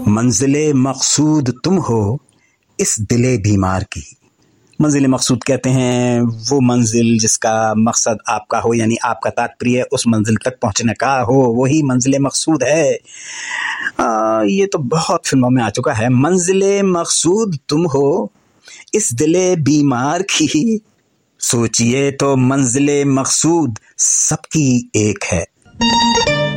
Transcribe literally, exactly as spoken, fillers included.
मंजिले मकसूद तुम हो इस दिले बीमार की। मंजिल मकसूद कहते हैं वो मंजिल जिसका मकसद आपका हो, यानी आपका तात्पर्य उस मंजिल तक पहुंचने का हो, वही मंजिल मकसूद है। आ, ये तो बहुत फिल्मों में आ चुका है। मंजिले मकसूद तुम हो इस दिले बीमार की, सोचिए तो मंजिले मकसूद सबकी एक है।